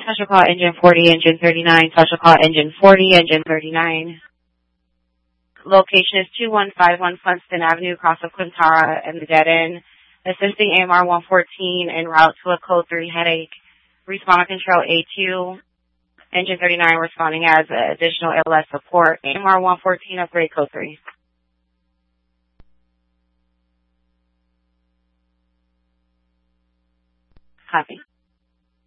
Special call engine 40, engine 39. Special call engine 40, engine 39. Location is 2151 Funston Avenue, across of Quintara and the dead end. Assisting AMR 114 en route to a code 3 headache. Responder control A2. Engine 39 responding as additional LS support. AMR 114 upgrade code 3. Copy.